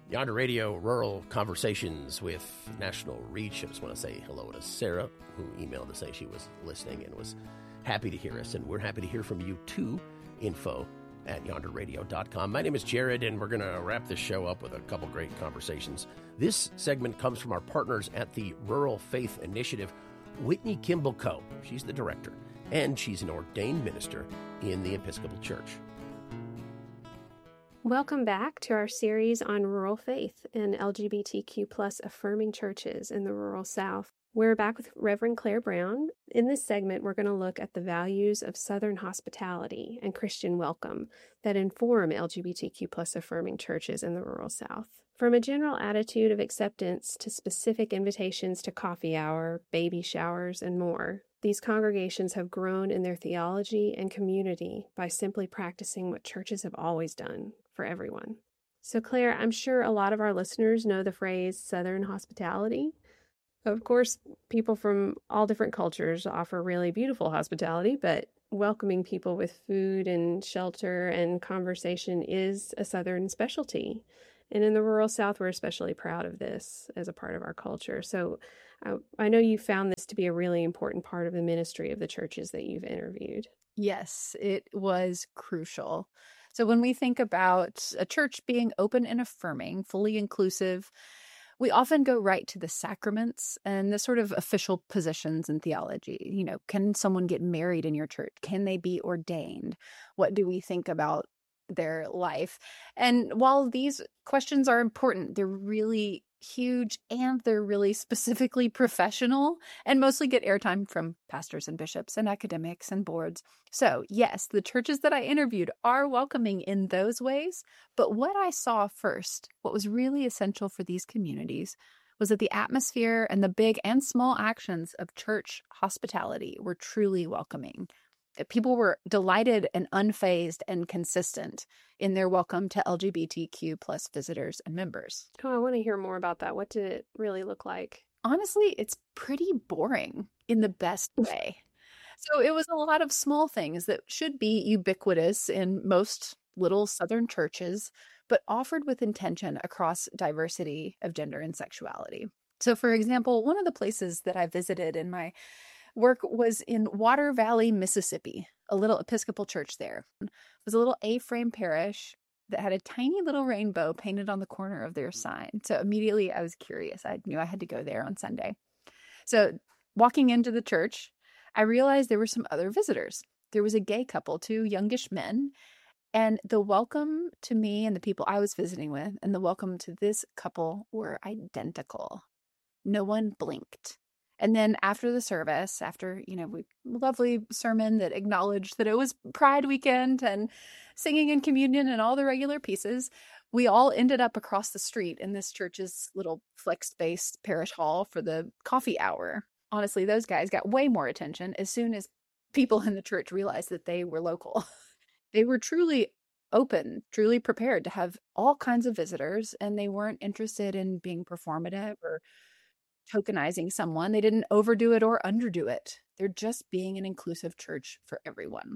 Yonder Radio Rural Conversations with national reach. I just want to say hello to Sarah, who emailed to say she was listening and was happy to hear us. And we're happy to hear from you too. info@yonderradio.com. My name is Jared, and we're going to wrap this show up with a couple great conversations. This segment comes from our partners at the Rural Faith Initiative, Whitney Kimball Coe. She's the director, and she's an ordained minister in the Episcopal Church. Welcome back to our series on rural faith and LGBTQ plus affirming churches in the rural South. We're back with Reverend Claire Brown. In this segment, we're going to look at the values of Southern hospitality and Christian welcome that inform LGBTQ plus affirming churches in the rural South. From a general attitude of acceptance to specific invitations to coffee hour, baby showers, and more, these congregations have grown in their theology and community by simply practicing what churches have always done for everyone. So, Claire, I'm sure a lot of our listeners know the phrase Southern hospitality. Of course, people from all different cultures offer really beautiful hospitality, but welcoming people with food and shelter and conversation is a Southern specialty. And in the rural South, we're especially proud of this as a part of our culture. So I know you found this to be a really important part of the ministry of the churches that you've interviewed. Yes, it was crucial. So when we think about a church being open and affirming, fully inclusive, we often go right to the sacraments and the sort of official positions in theology. You know, can someone get married in your church? Can they be ordained? What do we think about their life? And while these questions are important, they're really huge and they're really specifically professional and mostly get airtime from pastors and bishops and academics and boards. So yes, the churches that I interviewed are welcoming in those ways. But what I saw first, what was really essential for these communities, was that the atmosphere and the big and small actions of church hospitality were truly welcoming. People were delighted and unfazed and consistent in their welcome to LGBTQ plus visitors and members. Oh, I want to hear more about that. What did it really look like? Honestly, it's pretty boring in the best way. So it was a lot of small things that should be ubiquitous in most little Southern churches, but offered with intention across diversity of gender and sexuality. So for example, one of the places that I visited in my work was in Water Valley, Mississippi, a little Episcopal church there. It was a little A-frame parish that had a tiny little rainbow painted on the corner of their sign. So immediately I was curious. I knew I had to go there on Sunday. So walking into the church, I realized there were some other visitors. There was a gay couple, two youngish men, and the welcome to me and the people I was visiting with and the welcome to this couple were identical. No one blinked. And then after the service, after, lovely sermon that acknowledged that it was Pride weekend and singing and communion and all the regular pieces, we all ended up across the street in this church's little flex-based parish hall for the coffee hour. Honestly, those guys got way more attention as soon as people in the church realized that they were local. They were truly open, truly prepared to have all kinds of visitors, and they weren't interested in being performative or tokenizing someone. They didn't overdo it or underdo it. They're just being an inclusive church for everyone.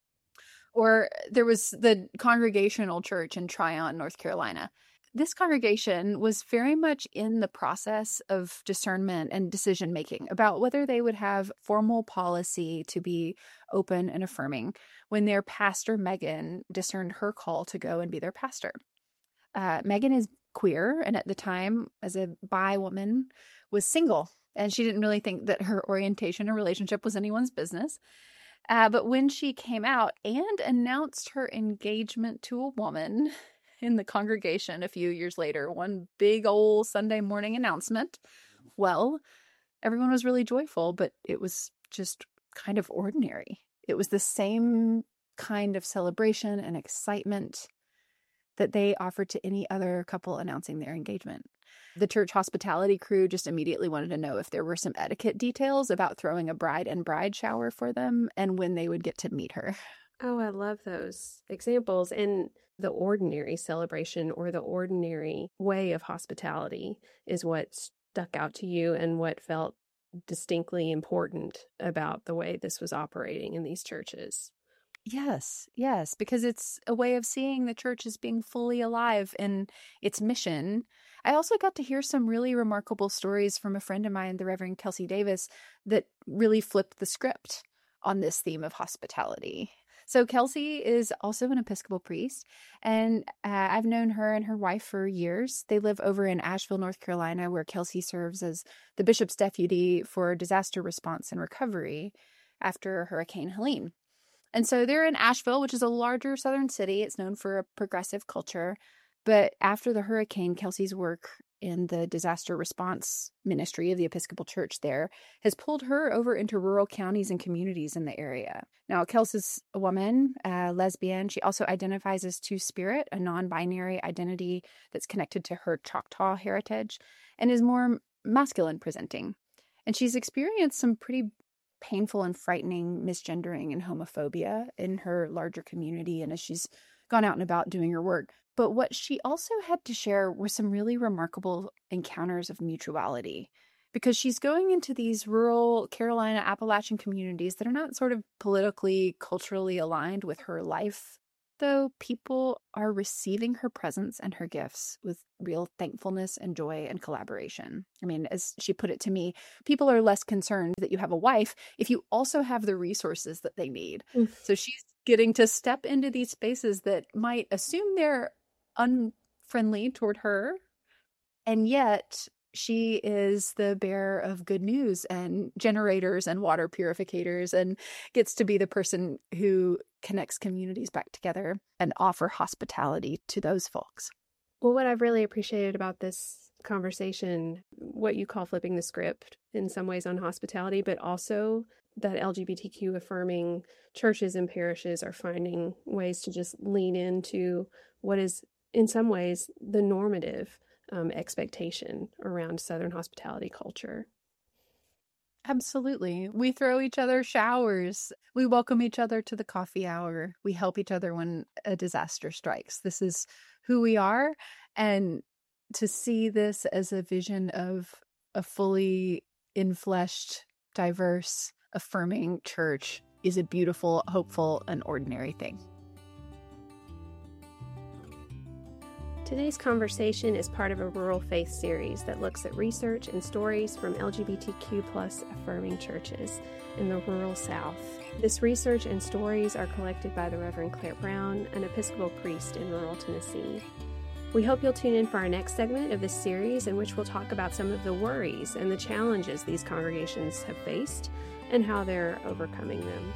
Or there was the Congregational Church in Tryon, North Carolina. This congregation was very much in the process of discernment and decision making about whether they would have formal policy to be open and affirming when their pastor, Megan, discerned her call to go and be their pastor. Megan is queer, and at the time, as a bi woman, was single, and she didn't really think that her orientation or relationship was anyone's business. But when she came out and announced her engagement to a woman in the congregation a few years later, one big old Sunday morning announcement, well, everyone was really joyful, but it was just kind of ordinary. It was the same kind of celebration and excitement that they offered to any other couple announcing their engagement. The church hospitality crew just immediately wanted to know if there were some etiquette details about throwing a bride and bride shower for them and when they would get to meet her. Oh, I love those examples. And the ordinary celebration or the ordinary way of hospitality is what stuck out to you and what felt distinctly important about the way this was operating in these churches. Yes, yes, because it's a way of seeing the church as being fully alive in its mission. I also got to hear some really remarkable stories from a friend of mine, the Reverend Kelsey Davis, that really flipped the script on this theme of hospitality. So Kelsey is also an Episcopal priest, and I've known her and her wife for years. They live over in Asheville, North Carolina, where Kelsey serves as the bishop's deputy for disaster response and recovery after Hurricane Helene. And so they're in Asheville, which is a larger southern city. It's known for a progressive culture. But after the hurricane, Kelsey's work in the disaster response ministry of the Episcopal Church there has pulled her over into rural counties and communities in the area. Now, Kelsey's a woman, lesbian. She also identifies as Two-Spirit, a non-binary identity that's connected to her Choctaw heritage, and is more masculine presenting. And she's experienced some pretty painful and frightening misgendering and homophobia in her larger community and as she's gone out and about doing her work. But what she also had to share were some really remarkable encounters of mutuality, because she's going into these rural Carolina Appalachian communities that are not sort of politically, culturally aligned with her life, though people are receiving her presence and her gifts with real thankfulness and joy and collaboration. I mean, as she put it to me, people are less concerned that you have a wife if you also have the resources that they need. So she's getting to step into these spaces that might assume they're unfriendly toward her, and yet she is the bearer of good news and generators and water purificators, and gets to be the person who connects communities back together and offer hospitality to those folks. Well, what I've really appreciated about this conversation, what you call flipping the script in some ways on hospitality, but also that LGBTQ affirming churches and parishes are finding ways to just lean into what is in some ways the normative expectation around Southern hospitality culture. Absolutely. We throw each other showers. We welcome each other to the coffee hour. We help each other when a disaster strikes. This is who we are. And to see this as a vision of a fully infleshed, diverse, affirming church is a beautiful, hopeful, and ordinary thing. Today's conversation is part of a Rural Faith series that looks at research and stories from LGBTQ+ affirming churches in the rural South. This research and stories are collected by the Reverend Claire Brown, an Episcopal priest in rural Tennessee. We hope you'll tune in for our next segment of this series, in which we'll talk about some of the worries and the challenges these congregations have faced and how they're overcoming them.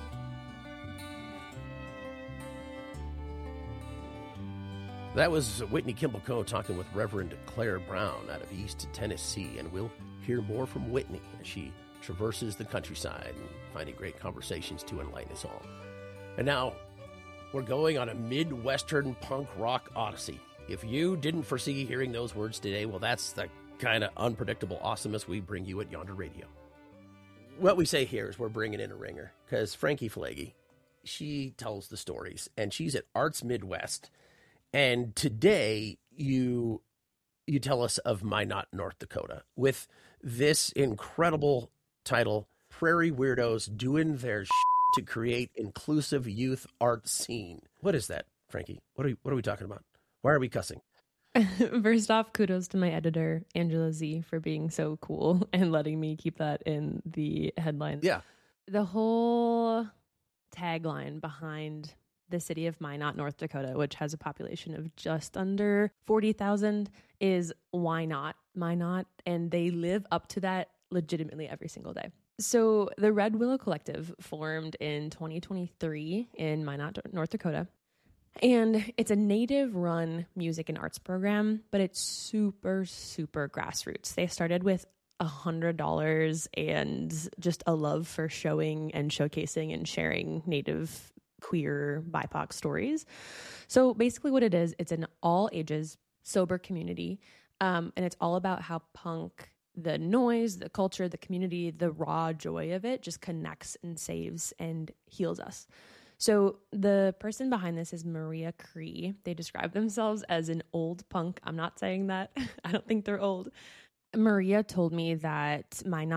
That was Whitney Kimball Coe talking with Reverend Claire Brown out of East Tennessee, and we'll hear more from Whitney as she traverses the countryside and finding great conversations to enlighten us all. And now, we're going on a Midwestern punk rock odyssey. If you didn't foresee hearing those words today, well, that's the kind of unpredictable awesomeness we bring you at Yonder Radio. What we say here is we're bringing in a ringer, because Frankie Flaggy, she tells the stories, and she's at Arts Midwest. And today you tell us of Minot, North Dakota, with this incredible title, Prairie Weirdos Doing Their to Create Inclusive Youth Art Scene. What is that, Frankie? What are we talking about? Why are we cussing? First off, kudos to my editor, Angela Z, for being so cool and letting me keep that in the headline. Yeah. The whole tagline behind the city of Minot, North Dakota, which has a population of just under 40,000, is why not Minot? And they live up to that legitimately every single day. So the Red Willow Collective formed in 2023 in Minot, North Dakota. And it's a native-run music and arts program, but it's super, super grassroots. They started with $100 and just a love for showing and showcasing and sharing native queer BIPOC stories. So basically what it is, it's an all ages sober community. And it's all about how punk, the noise, the culture, the community, the raw joy of it just connects and saves and heals us. So the person behind this is Maria Cree. They describe themselves as an old punk. I'm not saying that. I don't think they're old. Maria told me that Minot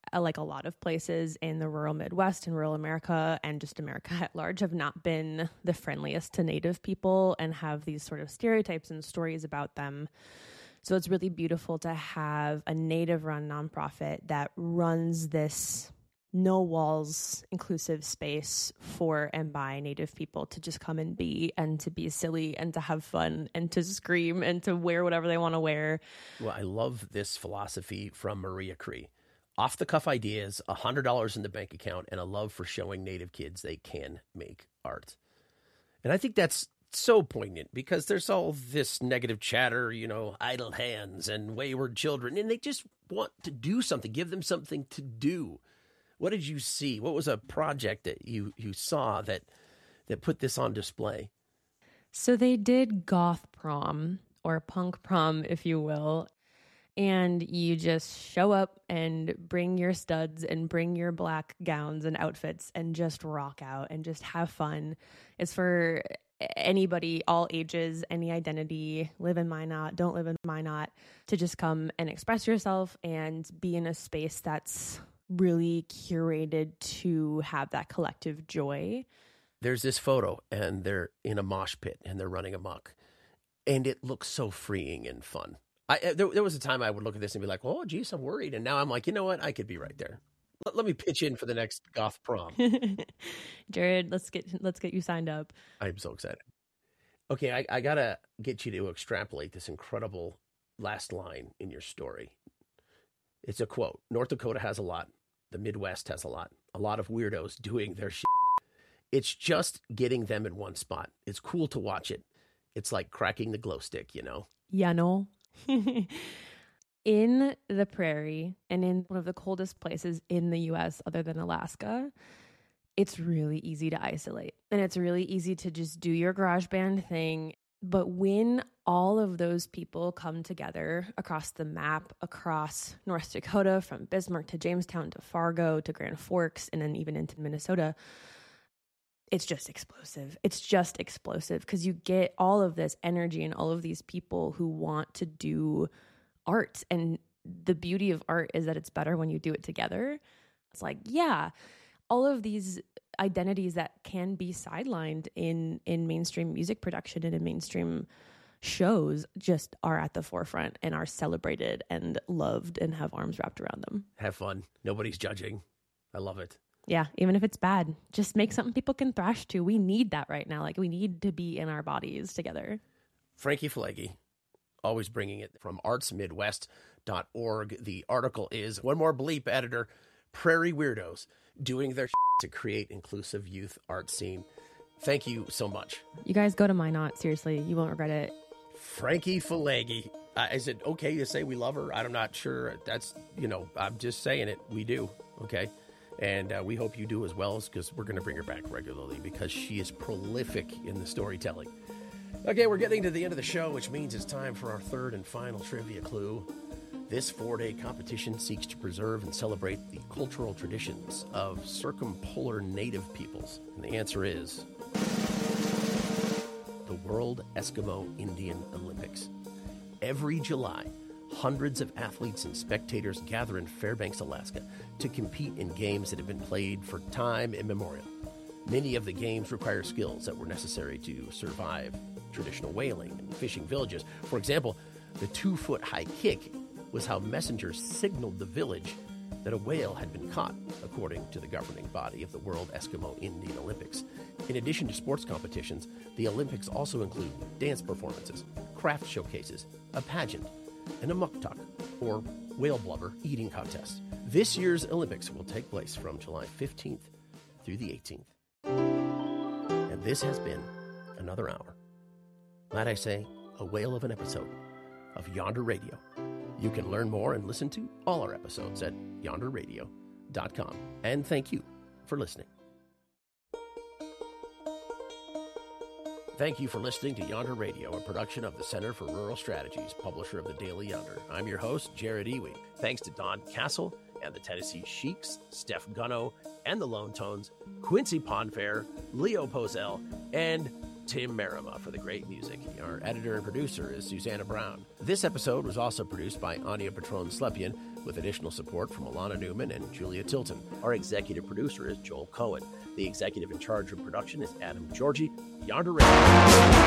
like a lot of places in the rural Midwest and rural America and just America at large, have not been the friendliest to Native people and have these sort of stereotypes and stories about them. So it's really beautiful to have a Native-run nonprofit that runs this no walls inclusive space for and by Native people to just come and be silly and to have fun and to scream and to wear whatever they want to wear. Well, I love this philosophy from Maria Cree. Off the cuff ideas, $100 in the bank account, and a love for showing Native kids they can make art. And I think that's so poignant because there's all this negative chatter, idle hands and wayward children, and they just want to do something, give them something to do. What did you see? What was a project that you saw that put this on display? So they did goth prom, or punk prom, if you will. And you just show up and bring your studs and bring your black gowns and outfits and just rock out and just have fun. It's for anybody, all ages, any identity, live in Minot, don't live in Minot, to just come and express yourself and be in a space that's really curated to have that collective joy. There's this photo and they're in a mosh pit and they're running amok and it looks so freeing and fun. There was a time I would look at this and be like, oh, geez, I'm worried. And now I'm like, you know what? I could be right there. Let me pitch in for the next goth prom. Jared, let's get you signed up. I'm so excited. Okay, I got to get you to extrapolate this incredible last line in your story. It's a quote. North Dakota has a lot. The Midwest has a lot of weirdos doing their shit. It's just getting them in one spot. It's cool to watch it. It's like cracking the glow stick, Yeah, no. In the prairie and in one of the coldest places in the U.S. other than Alaska, it's really easy to isolate. And it's really easy to just do your GarageBand thing. But when all of those people come together across the map, across North Dakota, from Bismarck to Jamestown to Fargo to Grand Forks, and then even into Minnesota, it's just explosive. It's just explosive because you get all of this energy and all of these people who want to do art. And the beauty of art is that it's better when you do it together. It's like, yeah, all of these identities that can be sidelined in mainstream music production and in mainstream shows just are at the forefront and are celebrated and loved and have arms wrapped around them. Have fun. Nobody's judging. I love it. Yeah, even if it's bad, just make something people can thrash to. We need that right now. Like, we need to be in our bodies together. Frankie Falegi, always bringing it from artsmidwest.org. The article is, one more bleep, editor, Prairie Weirdos doing their to create inclusive youth art scene. Thank you so much. You guys go to Minot. Seriously, you won't regret it. Frankie Falegi. Is it okay to say we love her? I'm not sure. That's, I'm just saying it. We do. Okay. And we hope you do as well, because we're going to bring her back regularly because she is prolific in the storytelling. Okay, we're getting to the end of the show, which means it's time for our third and final trivia clue. This 4-day competition seeks to preserve and celebrate the cultural traditions of circumpolar Native peoples. And the answer is the World Eskimo Indian Olympics. Every July, hundreds of athletes and spectators gather in Fairbanks, Alaska, to compete in games that have been played for time immemorial. Many of the games require skills that were necessary to survive traditional whaling and fishing villages. For example, the 2-foot-high kick was how messengers signaled the village that a whale had been caught, according to the governing body of the World Eskimo Indian Olympics. In addition to sports competitions, the Olympics also include dance performances, craft showcases, a pageant, and a muktuk, or whale blubber, eating contest. This year's Olympics will take place from July 15th through the 18th. And this has been another hour. Might I say, a whale of an episode of Yonder Radio. You can learn more and listen to all our episodes at yonderradio.com. And thank you for listening. Thank you for listening to Yonder Radio, a production of the Center for Rural Strategies, publisher of the Daily Yonder. I'm your host, Jared Ewing. Thanks to Don Castle and the Tennessee Sheiks, Steph Gunno and the Lone Tones, Quincy Ponfair, Leo Pozell, and Tim Merima for the great music. Our editor and producer is Susanna Brown. This episode was also produced by Anya Patron-Slepian, with additional support from Alana Newman and Julia Tilton. Our executive producer is Joel Cohen. The executive in charge of production is Adam Georgie. Yonder Radio.